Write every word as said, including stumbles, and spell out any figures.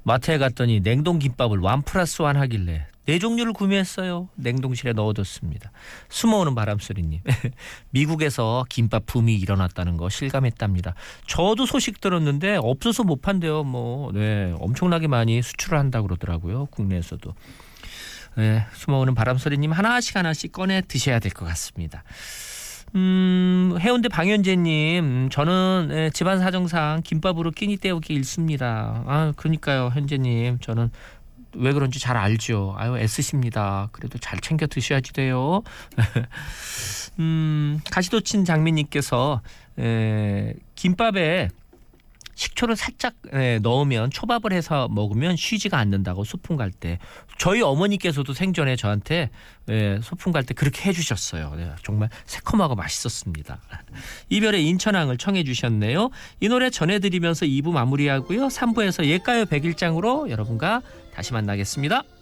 마트에 갔더니 냉동 김밥을 원 플러스 원 하길래 네 종류를 구매했어요. 냉동실에 넣어뒀습니다. 숨어오는 바람소리님. 미국에서 김밥 붐이 일어났다는 거 실감했답니다. 저도 소식 들었는데 없어서 못 판대요. 뭐, 네, 엄청나게 많이 수출을 한다고 그러더라고요. 국내에서도. 네, 숨어오는 바람소리님 하나씩 하나씩 꺼내 드셔야 될 것 같습니다. 음, 해운대 방현재님, 저는 예, 집안 사정상 김밥으로 끼니 때우기 일쑤입니다. 아, 그러니까요, 현재님, 저는 왜 그런지 잘 알죠. 아유, 애쓰십니다. 그래도 잘 챙겨 드셔야지 돼요. 음, 가시도친 장미님께서 에, 김밥에 식초를 살짝 에, 넣으면 초밥을 해서 먹으면 쉬지가 않는다고 소풍 갈 때. 저희 어머니께서도 생전에 저한테 에, 소풍 갈 때 그렇게 해주셨어요. 네, 정말 새콤하고 맛있었습니다. 이별의 인천항을 청해 주셨네요. 이 노래 전해드리면서 이 부 마무리하고요. 삼 부에서 옛가요 백일장으로 여러분과 다시 만나겠습니다.